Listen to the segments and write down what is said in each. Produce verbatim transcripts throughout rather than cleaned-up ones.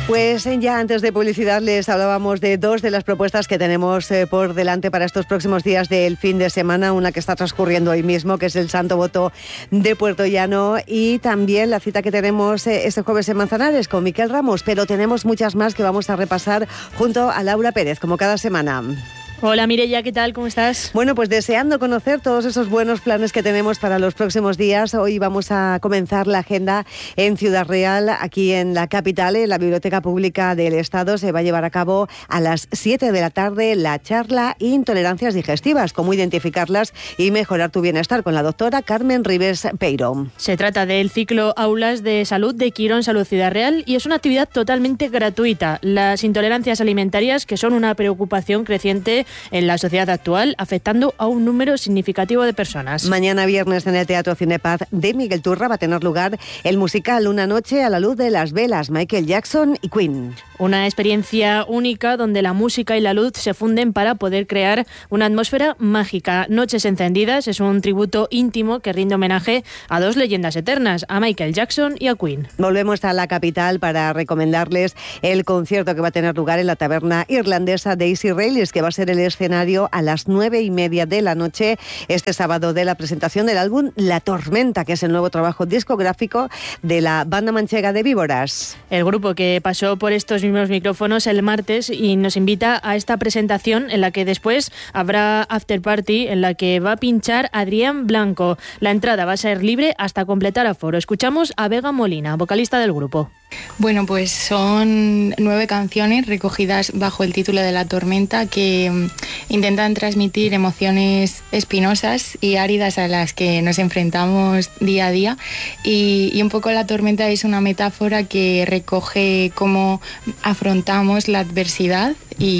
Pues ya antes de publicidad les hablábamos de dos de las propuestas que tenemos eh, por delante para estos próximos días del fin de semana. Una que está transcurriendo hoy mismo, que es el Santo Voto de Puerto Llano, y también la cita que tenemos eh, este jueves en Manzanares con Miquel Ramos. Pero tenemos muchas más que vamos a repasar junto a Laura Pérez, como cada semana. Hola Mireia, ¿qué tal? ¿Cómo estás? Bueno, pues deseando conocer todos esos buenos planes que tenemos para los próximos días. Hoy vamos a comenzar la agenda en Ciudad Real, aquí en la capital, en la Biblioteca Pública del Estado. Se va a llevar a cabo a las siete de la tarde la charla Intolerancias digestivas, cómo identificarlas y mejorar tu bienestar, con la doctora Carmen Ribes Peiro. Se trata del ciclo Aulas de Salud de Quirón Salud Ciudad Real y es una actividad totalmente gratuita. Las intolerancias alimentarias, que son una preocupación creciente en la sociedad actual, afectando a un número significativo de personas. Mañana viernes en el Teatro Cinepaz de Miguel Turra va a tener lugar el musical Una noche a la luz de las velas, Michael Jackson y Queen. Una experiencia única donde la música y la luz se funden para poder crear una atmósfera mágica. Noches encendidas es un tributo íntimo que rinde homenaje a dos leyendas eternas, a Michael Jackson y a Queen. Volvemos a la capital para recomendarles el concierto que va a tener lugar en la taberna irlandesa Daisy Rayleigh, que va a ser el escenario a las nueve y media de la noche este sábado de la presentación del álbum La Tormenta, que es el nuevo trabajo discográfico de la banda manchega de Víboras. El grupo que pasó por estos mismos micrófonos el martes y nos invita a esta presentación en la que después habrá after party en la que va a pinchar Adrián Blanco. La entrada va a ser libre hasta completar aforo. Escuchamos a Vega Molina, vocalista del grupo. Bueno, pues son nueve canciones recogidas bajo el título de La Tormenta que intentan transmitir emociones espinosas y áridas a las que nos enfrentamos día a día, y, y un poco La Tormenta es una metáfora que recoge cómo afrontamos la adversidad,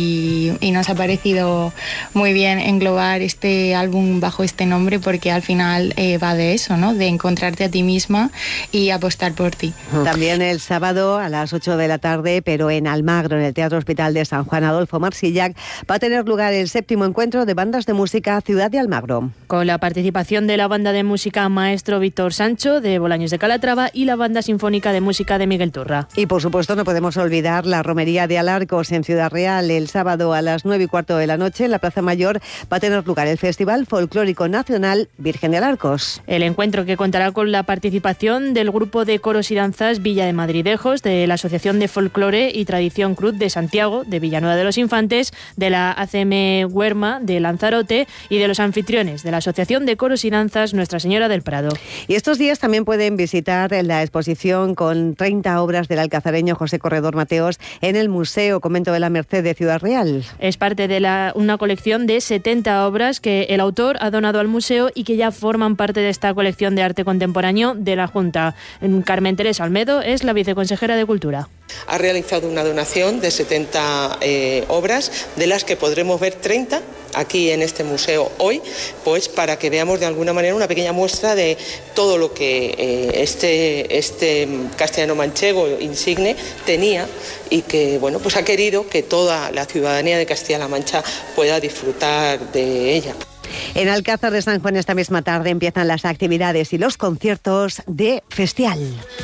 y, y nos ha parecido muy bien englobar este álbum bajo este nombre, porque al final eh, va de eso, ¿no? De encontrarte a ti misma y apostar por ti. También el sábado a las ocho de la tarde, pero en Almagro, en el Teatro Hospital de San Juan Adolfo Marsillac, va a tener lugar el séptimo encuentro de bandas de música Ciudad de Almagro. Con la participación de la banda de música Maestro Víctor Sancho de Bolaños de Calatrava y la banda sinfónica de música de Miguel Turra. Y por supuesto no podemos olvidar la romería de Alarcos en Ciudad Real. El sábado a las nueve y cuarto de la noche en la Plaza Mayor va a tener lugar el Festival Folclórico Nacional Virgen de Alarcos. El encuentro, que contará con la participación del grupo de coros y danzas Villa de Madridejos, de la Asociación de Folclore y Tradición Cruz de Santiago, de Villanueva de los Infantes, de la A C M Huerma de Lanzarote y de los anfitriones de la Asociación de Coros y Danzas Nuestra Señora del Prado. Y estos días también pueden visitar la exposición con treinta obras del alcazareño José Corredor Mateos en el Museo Convento de la Merced de Ciudad Real. Es parte de la, una colección de setenta obras que el autor ha donado al museo y que ya forman parte de esta colección de arte contemporáneo de la Junta. Carmen Teresa Almedo es la viceconsejera de Cultura. Ha realizado una donación de setenta eh, obras, de las que podremos ver treinta aquí en este museo hoy, pues para que veamos de alguna manera una pequeña muestra de todo lo que eh, este, este castellano manchego insigne tenía, y que bueno, pues ha querido que toda la ciudadanía de Castilla-La Mancha pueda disfrutar de ella. En Alcázar de San Juan esta misma tarde empiezan las actividades y los conciertos de Festial.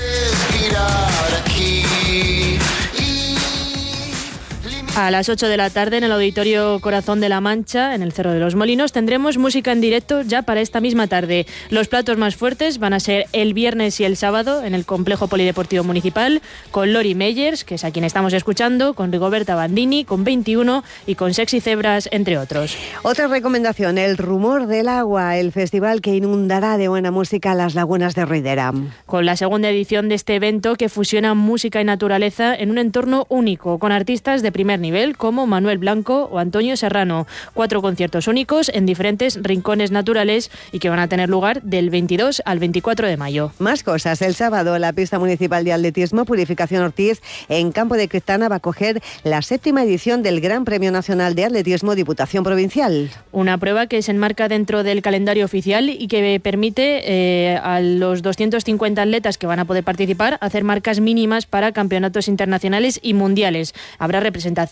A las ocho de la tarde en el Auditorio Corazón de la Mancha, en el Cerro de los Molinos, tendremos música en directo ya para esta misma tarde. Los platos más fuertes van a ser el viernes y el sábado en el Complejo Polideportivo Municipal, con Lori Meyers, que es a quien estamos escuchando, con Rigoberta Bandini, con veintiuno y con Sexy Cebras, entre otros. Otra recomendación, El Rumor del Agua, el festival que inundará de buena música las lagunas de Ruidera. Con la segunda edición de este evento, que fusiona música y naturaleza en un entorno único, con artistas de primer nivel como Manuel Blanco o Antonio Serrano. Cuatro conciertos únicos en diferentes rincones naturales y que van a tener lugar del veintidós al veinticuatro de mayo. Más cosas. El sábado la pista municipal de atletismo Purificación Ortiz en Campo de Cristana va a acoger la séptima edición del Gran Premio Nacional de Atletismo Diputación Provincial. Una prueba que se enmarca dentro del calendario oficial y que permite eh, a los doscientos cincuenta atletas que van a poder participar hacer marcas mínimas para campeonatos internacionales y mundiales. Habrá representación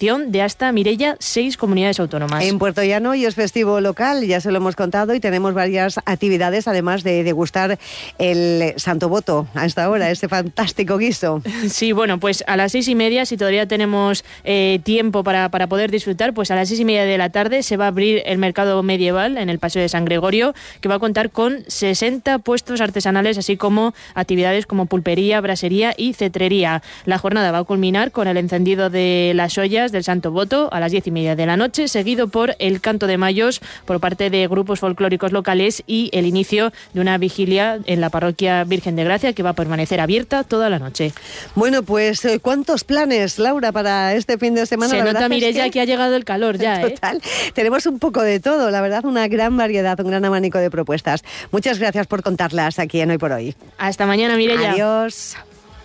participación de hasta, Mireia, seis comunidades autónomas. En Puerto Llano hoy es festivo local, ya se lo hemos contado, y tenemos varias actividades, además de degustar el Santo Boto a esta hora, ese fantástico guiso. Sí, bueno, pues a las seis y media, si todavía tenemos eh, tiempo para, para poder disfrutar, pues a las seis y media de la tarde se va a abrir el mercado medieval en el Paseo de San Gregorio, que va a contar con sesenta puestos artesanales, así como actividades como pulpería, brasería y cetrería. La jornada va a culminar con el encendido de las ollas del Santo Boto a las diez y media de la noche, seguido por el canto de mayos por parte de grupos folclóricos locales y el inicio de una vigilia en la parroquia Virgen de Gracia, que va a permanecer abierta toda la noche. Bueno, pues ¿cuántos planes, Laura, para este fin de semana? Se la nota, Mireia, es que... que ha llegado el calor ya, Total. ¿eh? Tenemos un poco de todo, la verdad, una gran variedad, un gran abanico de propuestas. Muchas gracias por contarlas aquí en Hoy por Hoy. Hasta mañana, Mireia. Adiós.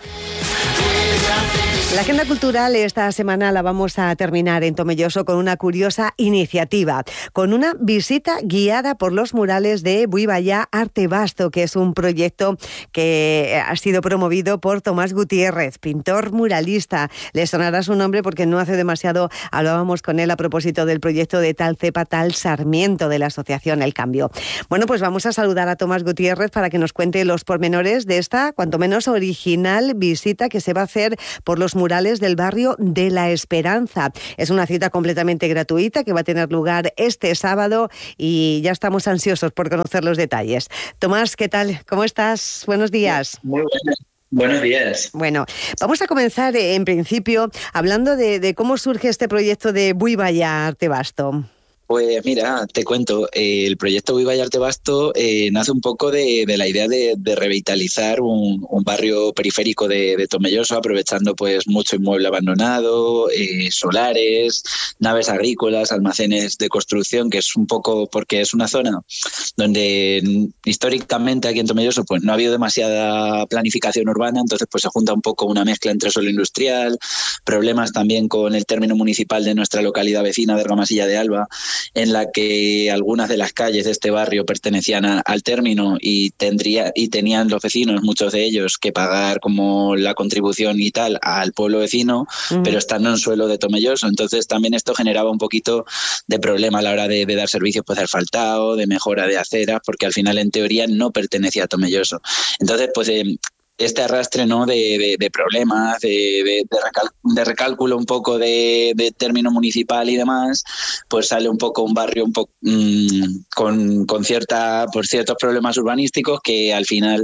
La agenda cultural esta semana la vamos a terminar en Tomelloso con una curiosa iniciativa, con una visita guiada por los murales de Buivallá Arte Basto, que es un proyecto que ha sido promovido por Tomás Gutiérrez, pintor muralista. Le sonará su nombre porque no hace demasiado hablábamos con él a propósito del proyecto de Tal Cepa Tal Sarmiento de la asociación El Cambio. Bueno, pues vamos a saludar a Tomás Gutiérrez para que nos cuente los pormenores de esta, cuanto menos original, visita que se va a hacer por los murales del barrio de La Esperanza. Es una cita completamente gratuita que va a tener lugar este sábado y ya estamos ansiosos por conocer los detalles. Tomás, ¿qué tal? ¿Cómo estás? Buenos días. Muy buenas. Buenos días. Bueno, vamos a comenzar eh, en principio hablando de, de cómo surge este proyecto de Buivallá Arte Basto. Pues mira, te cuento, eh, el proyecto Buivallá Arte Basto eh, nace un poco de, de la idea de, de revitalizar un, un barrio periférico de, de Tomelloso, aprovechando pues mucho inmueble abandonado, eh, solares, naves agrícolas, almacenes de construcción, que es un poco porque es una zona donde históricamente aquí en Tomelloso pues no ha habido demasiada planificación urbana, entonces pues se junta un poco una mezcla entre suelo industrial, problemas también con el término municipal de nuestra localidad vecina de Argamasilla de Alba, en la que algunas de las calles de este barrio pertenecían a, al término y tendría y tenían los vecinos, muchos de ellos, que pagar como la contribución y tal al pueblo vecino, uh-huh. pero estando en suelo de Tomelloso. Entonces también esto generaba un poquito de problema a la hora de, de dar servicios pues de asfaltado, de mejora de aceras, porque al final en teoría no pertenecía a Tomelloso. Entonces pues eh, este arrastre, ¿no?, de, de, de problemas, de, de, de, recal, de recálculo un poco de, de término municipal y demás, pues sale un poco un barrio un poco mmm, con, con cierta, pues ciertos problemas urbanísticos que al final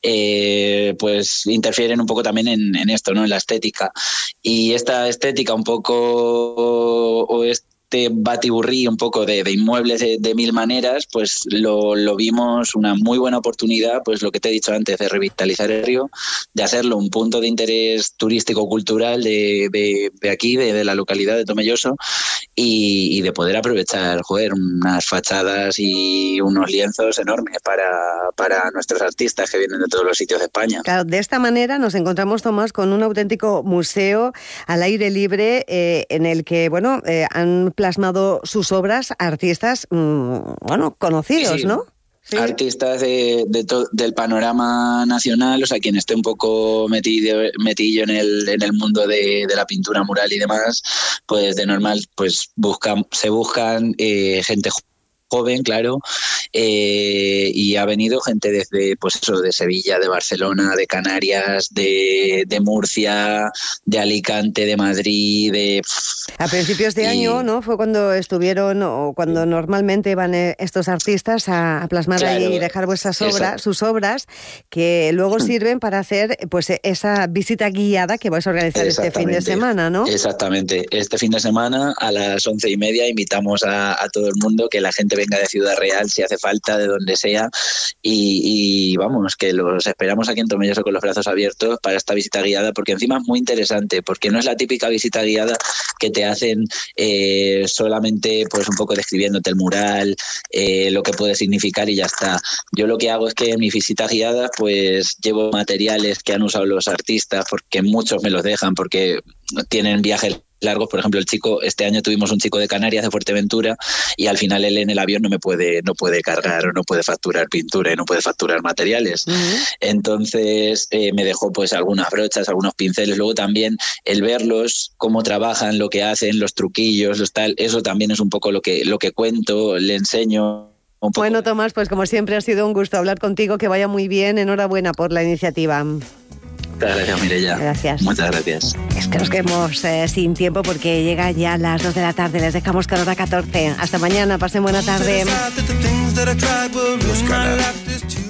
eh, pues interfieren un poco también en, en esto, ¿no?, en la estética. Y esta estética un poco o, o este este batiburrí un poco de, de inmuebles de, de mil maneras, pues lo, lo vimos una muy buena oportunidad, pues lo que te he dicho antes, de revitalizar el río, de hacerlo un punto de interés turístico-cultural de, de, de aquí, de, de la localidad de Tomelloso, y, y de poder aprovechar, joder, unas fachadas y unos lienzos enormes para, para nuestros artistas que vienen de todos los sitios de España. Claro, de esta manera nos encontramos, Tomás, con un auténtico museo al aire libre eh, en el que, bueno, eh, han plasmado sus obras artistas, mmm, bueno, conocidos, sí, ¿no? Sí. Artistas de, de to, del panorama nacional, o sea, quien esté un poco metido, metido en el en el mundo de, de la pintura mural y demás, pues de normal pues buscan, se buscan eh, gente joven, claro, eh, y ha venido gente desde, pues eso, de Sevilla, de Barcelona, de Canarias, de, de Murcia, de Alicante, de Madrid, de... A principios de y... año, ¿no? Fue cuando estuvieron, o cuando normalmente van estos artistas a, a plasmar claro, ahí y dejar vuestras obras, sus obras, que luego sirven para hacer, pues, esa visita guiada que vais a organizar este fin de semana, ¿no? Exactamente. Este fin de semana, a las once y media, invitamos a, a todo el mundo, que la gente venga de Ciudad Real si hace falta, de donde sea, y, y vamos, que los esperamos aquí en Tomelloso con los brazos abiertos para esta visita guiada, porque encima es muy interesante, porque no es la típica visita guiada que te hacen eh, solamente pues un poco describiéndote el mural, eh, lo que puede significar y ya está. Yo lo que hago es que en mis visitas guiadas pues llevo materiales que han usado los artistas, porque muchos me los dejan porque tienen viajes largos. Por ejemplo, el chico, este año tuvimos un chico de Canarias, de Fuerteventura, y al final él en el avión no me puede, no puede cargar o no puede facturar pintura y no puede facturar materiales. Uh-huh. Entonces eh, me dejó pues algunas brochas, algunos pinceles. Luego también el verlos, cómo trabajan, lo que hacen, los truquillos, los tal, eso también es un poco lo que, lo que cuento, le enseño. Bueno, Tomás, pues como siempre ha sido un gusto hablar contigo, que vaya muy bien, enhorabuena por la iniciativa. Muchas gracias, Mireia. Gracias. Muchas gracias. Es que nos quedamos eh, sin tiempo porque llega ya a las dos de la tarde, les dejamos con hora catorce. Hasta mañana, pasen buena tarde. Los canales.